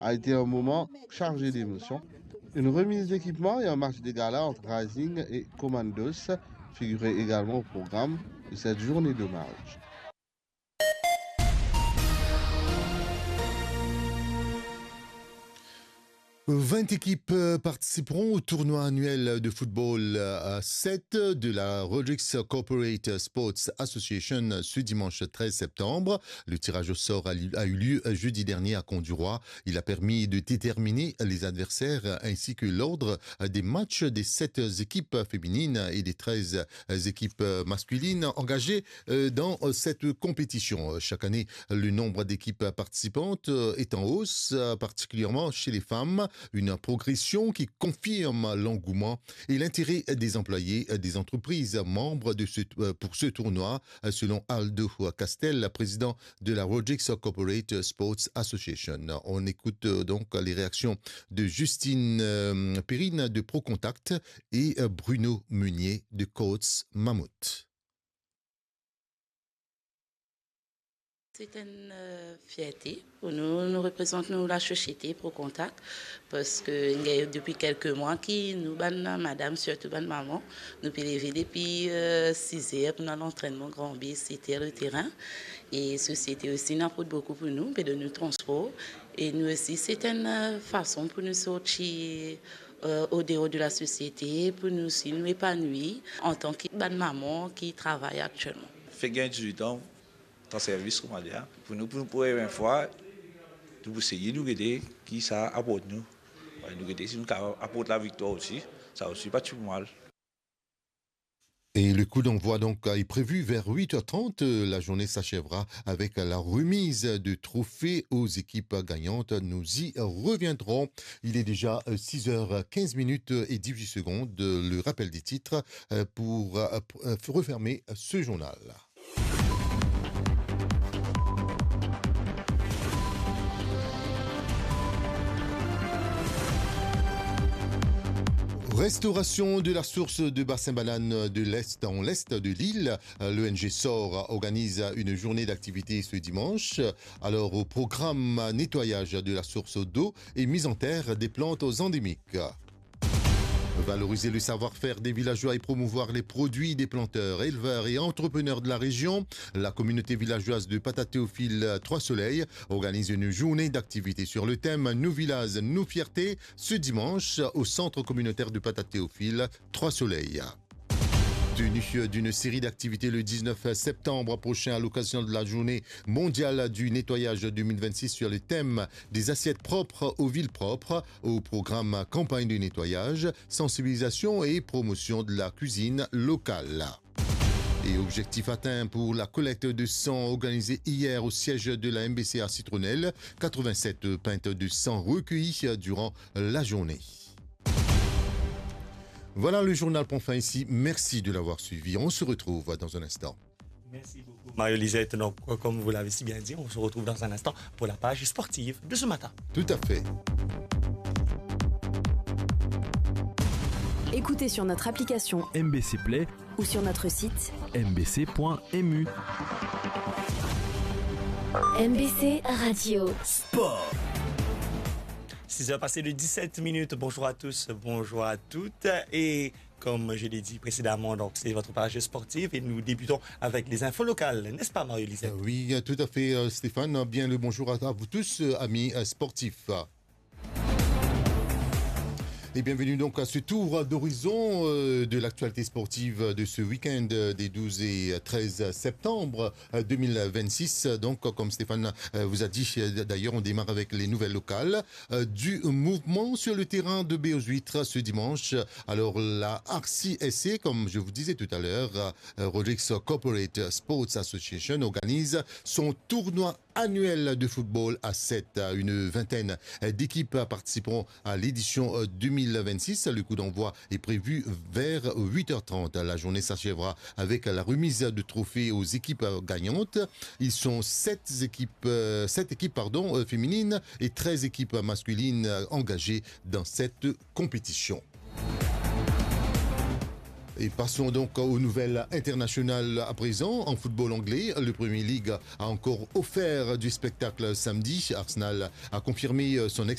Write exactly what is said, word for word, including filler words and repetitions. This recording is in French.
a été un moment chargé d'émotions. Une remise d'équipement et un match de gala entre Rising et Commandos figuraient également au programme de cette journée d'hommage. vingt équipes participeront au tournoi annuel de football à sept de la Rodrigues Corporate Sports Association ce dimanche treize septembre. Le tirage au sort a eu lieu jeudi dernier à Conduroy. Il a permis de déterminer les adversaires ainsi que l'ordre des matchs des sept équipes féminines et des treize équipes masculines engagées dans cette compétition. Chaque année, le nombre d'équipes participantes est en hausse, particulièrement chez les femmes. Une progression qui confirme l'engouement et l'intérêt des employés des entreprises membres de ce, pour ce tournoi, selon Aldo Castel, président de la Rodrigues Corporate Sports Association. On écoute donc les réactions de Justine Perrine de ProContact et Bruno Meunier de Coats Mammouth. C'est une euh, fierté pour nous. Nous représentons la société ProContact parce que depuis quelques mois, qui nous ban madame, surtout ban maman, nous pouvons lever depuis euh, six heures pour l'entraînement grand B, c'était le terrain. Et société aussi n'apporte beaucoup pour nous, pour de nous transport. Et nous aussi, c'est une façon pour nous sortir euh, au dehors de la société, pour nous aussi nous épanouir en tant que ban maman qui travaille actuellement. Fait gagner dix-huit ans. Dans service, comment dire, pour nous, pour nous, pour une fois, nous essayer de nous aider, qui ça apporte nous. Nous aider, si nous apporte la victoire aussi, ça aussi pas tout mal. Et le coup d'envoi donc est prévu vers huit heures trente. La journée s'achèvera avec la remise de trophées aux équipes gagnantes. Nous y reviendrons. Il est déjà six heures quinze minutes et dix-huit secondes. Le rappel des titres pour refermer ce journal. Restauration de la source de Bassin-Banane de l'Est dans l'Est de l'île. L'O N G S O R organise une journée d'activité ce dimanche. Alors au programme nettoyage de la source d'eau et mise en terre des plantes endémiques. Valoriser le savoir-faire des villageois et promouvoir les produits des planteurs, éleveurs et entrepreneurs de la région. La communauté villageoise de Patatéophile Trois-Soleils organise une journée d'activité sur le thème Nos villages, nos fiertés ce dimanche au centre communautaire de Patatéophile Trois-Soleils. Tenu d'une série d'activités le dix-neuf septembre prochain à l'occasion de la journée mondiale du nettoyage deux mille vingt-six sur le thème des assiettes propres aux villes propres, au programme campagne de nettoyage, sensibilisation et promotion de la cuisine locale. Et objectif atteint pour la collecte de sang organisée hier au siège de la M B C à Citronnelle, quatre-vingt-sept pintes de sang recueillies durant la journée. Voilà, le journal prend fin ici. Merci de l'avoir suivi. On se retrouve dans un instant. Merci beaucoup, Mario-Lisette. Donc, comme vous l'avez si bien dit, on se retrouve dans un instant pour la page sportive de ce matin. Tout à fait. Écoutez sur notre application M B C Play ou sur notre site m b c point m u. M B C Radio Sport. six heures passées de dix-sept minutes. Bonjour à tous, bonjour à toutes. Et comme je l'ai dit précédemment, donc c'est votre page sportive et nous débutons avec les infos locales, n'est-ce pas Mario-Lisette? Oui, tout à fait Stéphane. Bien le bonjour à vous tous, amis sportifs. Et bienvenue donc à ce tour d'horizon euh, de l'actualité sportive de ce week-end des douze et treize septembre deux mille vingt-six. Donc, comme Stéphane euh, vous a dit, d'ailleurs, on démarre avec les nouvelles locales euh, du mouvement sur le terrain de Béos-Huître ce dimanche. Alors, la R C S C, comme je vous disais tout à l'heure, euh, Rodrigues Corporate Sports Association organise son tournoi annuel de football à sept. Une vingtaine d'équipes participeront à l'édition deux mille vingt-six. Le coup d'envoi est prévu vers huit heures trente. La journée s'achèvera avec la remise de trophées aux équipes gagnantes. Ils sont sept équipes, sept équipes pardon, féminines et treize équipes masculines engagées dans cette compétition. Et passons donc aux nouvelles internationales à présent. En football anglais, le Premier League a encore offert du spectacle samedi. Arsenal a confirmé son